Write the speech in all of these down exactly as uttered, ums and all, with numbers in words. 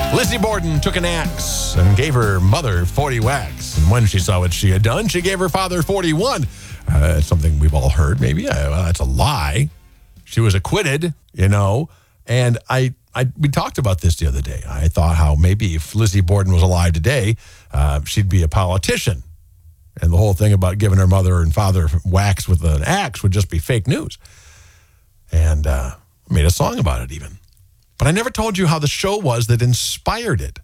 Lizzie Borden took an axe and gave her mother forty whacks. And when she saw what she had done, she gave her father forty-one. Uh, it's something we've all heard, maybe. Uh, well, that's a lie. She was acquitted, you know. And I, I, we talked about this the other day. I thought how maybe if Lizzie Borden was alive today, uh, she'd be a politician. And the whole thing about giving her mother and father whacks with an axe would just be fake news. And uh, made a song about it even. But I never told you how the show was that inspired it.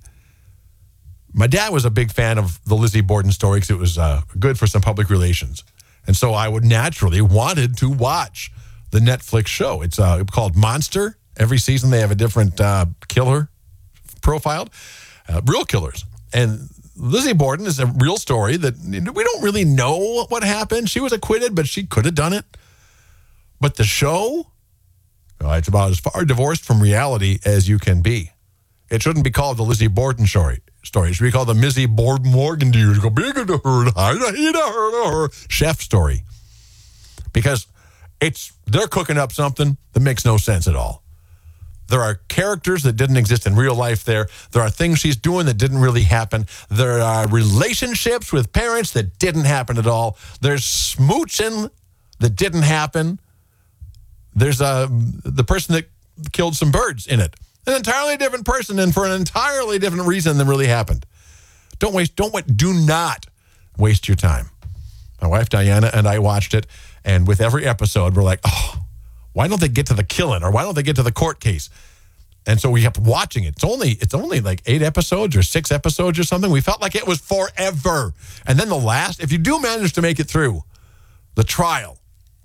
My dad was a big fan of the Lizzie Borden story because it was uh, good for some public relations. And so I would naturally wanted to watch the Netflix show. It's uh, called Monster. Every season they have a different uh, killer profiled, uh, real killers. And Lizzie Borden is a real story that we don't really know what happened. She was acquitted, but she could have done it. But the show... Uh, it's about as far divorced from reality as you can be. It shouldn't be called the Lizzie Borden story. Story. It should be called the Mizzy Borden Morgan dude. Go bigger to her, to her, chef story. Because it's they're cooking up something that makes no sense at all. There are characters that didn't exist in real life there. There are things she's doing that didn't really happen. There are relationships with parents that didn't happen at all. There's smooching that didn't happen. There's uh, the person that killed some birds in it. An entirely different person and for an entirely different reason than really happened. Don't waste, don't wait, do not waste your time. My wife Diana and I watched it, and with every episode, we're like, oh, why don't they get to the killing or why don't they get to the court case? And so we kept watching it. It's only, it's only like eight episodes or six episodes or something. We felt like it was forever. And then the last, if you do manage to make it through the trial,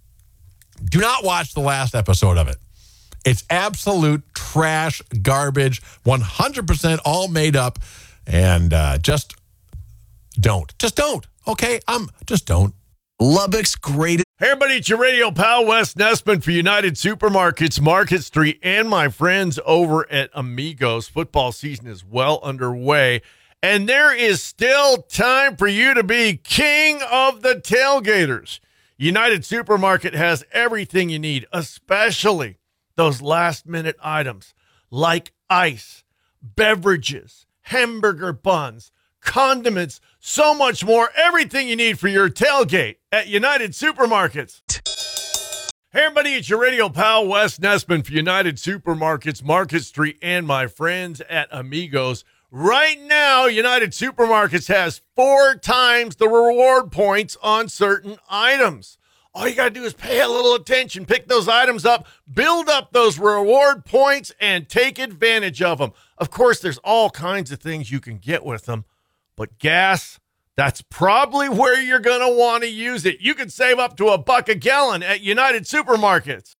do not watch the last episode of it. It's absolute trash, garbage, one hundred percent all made up, and uh, just don't. Just don't, okay? Um, just don't. Lubbock's greatest. Hey, everybody, it's your radio pal, Wes Nessman for United Supermarkets, Market Street, and my friends over at Amigos. Football season is well underway, and there is still time for you to be king of the tailgaters. United Supermarket has everything you need, especially those last-minute items like ice, beverages, hamburger buns, condiments, so much more. Everything you need for your tailgate at United Supermarkets. Hey, everybody, it's your radio pal, Wes Nessman for United Supermarkets, Market Street, and my friends at Amigos. Right now, United Supermarkets has four times the reward points on certain items. All you got to do is pay a little attention, pick those items up, build up those reward points, and take advantage of them. Of course, there's all kinds of things you can get with them, but gas, that's probably where you're going to want to use it. You can save up to a buck a gallon at United Supermarkets.